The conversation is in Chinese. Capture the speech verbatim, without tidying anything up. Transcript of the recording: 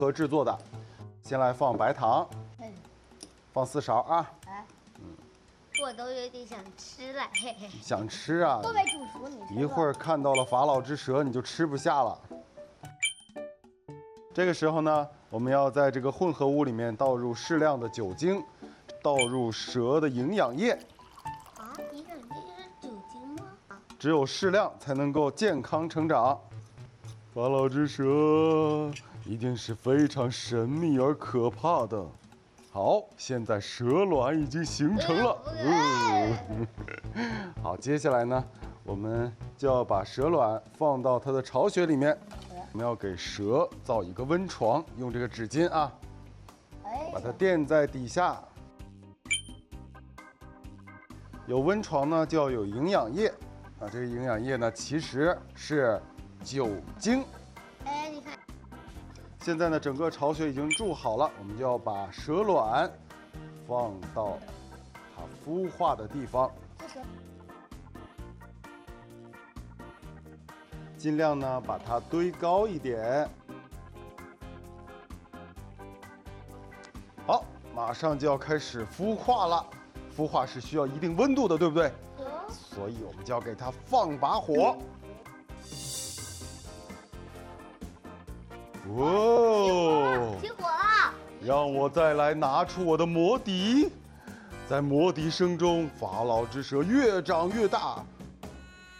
合制作的。先来放白糖， 嗯， 放四勺啊。 哎，嗯，我都有点想吃了，嘿嘿。 想吃啊？ 都没煮熟，你一会儿看到了法老之蛇，你就吃不下了。这个时候呢，我们要在这个混合物里面倒入适量的酒精，倒入蛇的营养液。 啊，营养液是酒精吗？啊， 只有适量才能够健康成长。法老之蛇一定是非常神秘而可怕的。好，现在蛇卵已经形成了。嗯、好，接下来呢，我们就要把蛇卵放到它的巢穴里面。我们要给蛇造一个温床，用这个纸巾啊，把它垫在底下。有温床呢，就要有营养液啊。这个营养液呢，其实是酒精。 哎，你看， 现在呢，整个巢穴已经筑好了，我们就要把蛇卵放到它孵化的地方。尽量呢把它堆高一点。好，马上就要开始孵化了。孵化是需要一定温度的，对不对？ 嗯。 所以我们就要给它放把火。哇哦！ 起火了！ 让我再来拿出我的魔笛，在魔笛声中，法老之蛇越长越大，